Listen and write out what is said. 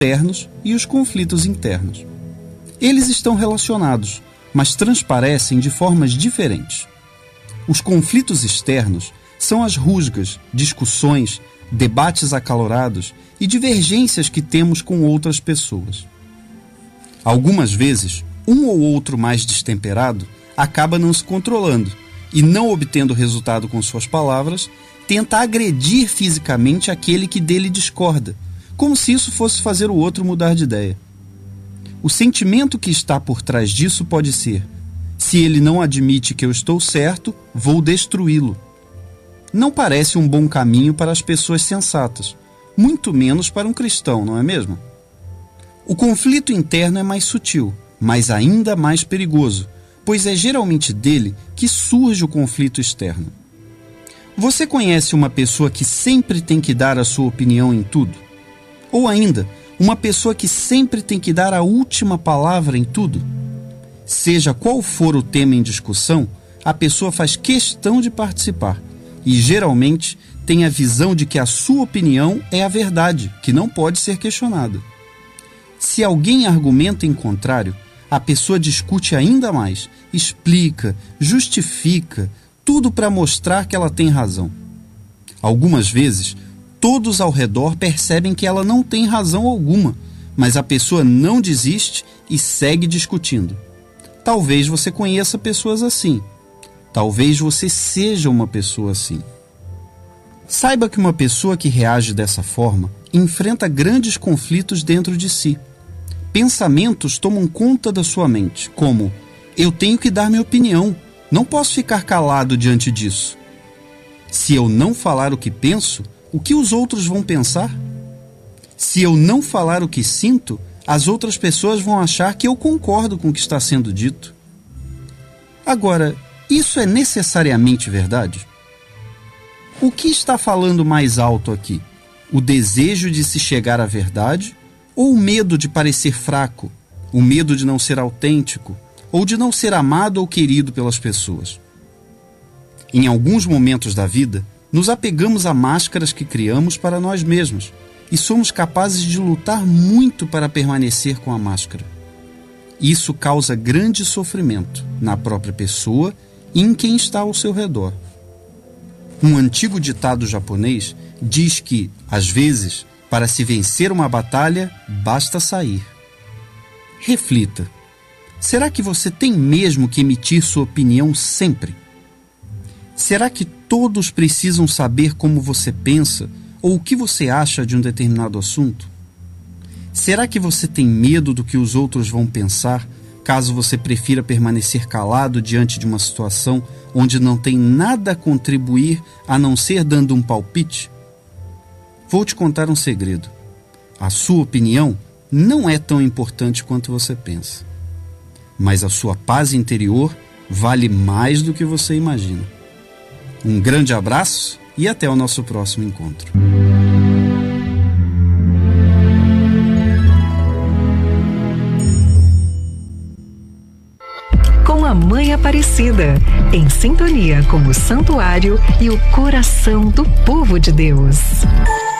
externos e os conflitos internos. Eles estão relacionados, mas transparecem de formas diferentes. Os conflitos externos são as rusgas, discussões, debates acalorados e divergências que temos com outras pessoas. Algumas vezes, um ou outro mais destemperado acaba não se controlando e, não obtendo resultado com suas palavras, tenta agredir fisicamente aquele que dele discorda, como se isso fosse fazer o outro mudar de ideia. O sentimento que está por trás disso pode ser: se ele não admite que eu estou certo, vou destruí-lo. Não parece um bom caminho para as pessoas sensatas, muito menos para um cristão, não é mesmo? O conflito interno é mais sutil, mas ainda mais perigoso, pois é geralmente dele que surge o conflito externo. Você conhece uma pessoa que sempre tem que dar a sua opinião em tudo? Ou ainda, uma pessoa que sempre tem que dar a última palavra em tudo? Seja qual for o tema em discussão, a pessoa faz questão de participar e, geralmente, tem a visão de que a sua opinião é a verdade, que não pode ser questionada. Se alguém argumenta em contrário, a pessoa discute ainda mais, explica, justifica, tudo para mostrar que ela tem razão. Algumas vezes, todos ao redor percebem que ela não tem razão alguma, mas a pessoa não desiste e segue discutindo. Talvez você conheça pessoas assim. Talvez você seja uma pessoa assim. Saiba que uma pessoa que reage dessa forma enfrenta grandes conflitos dentro de si. Pensamentos tomam conta da sua mente, como: eu tenho que dar minha opinião, não posso ficar calado diante disso. Se eu não falar o que penso, o que os outros vão pensar? Se eu não falar o que sinto, as outras pessoas vão achar que eu concordo com o que está sendo dito. Agora, isso é necessariamente verdade? O que está falando mais alto aqui? O desejo de se chegar à verdade ou o medo de parecer fraco, o medo de não ser autêntico ou de não ser amado ou querido pelas pessoas? Em alguns momentos da vida, nos apegamos a máscaras que criamos para nós mesmos e somos capazes de lutar muito para permanecer com a máscara. Isso causa grande sofrimento na própria pessoa e em quem está ao seu redor. Um antigo ditado japonês diz que, às vezes, para se vencer uma batalha, basta sair. Reflita. Será que você tem mesmo que emitir sua opinião sempre? Será que todos precisam saber como você pensa ou o que você acha de um determinado assunto? Será que você tem medo do que os outros vão pensar, caso você prefira permanecer calado diante de uma situação onde não tem nada a contribuir a não ser dando um palpite? Vou te contar um segredo. A sua opinião não é tão importante quanto você pensa. Mas a sua paz interior vale mais do que você imagina. Um grande abraço e até o nosso próximo encontro. Com a Mãe Aparecida, em sintonia com o santuário e o coração do povo de Deus.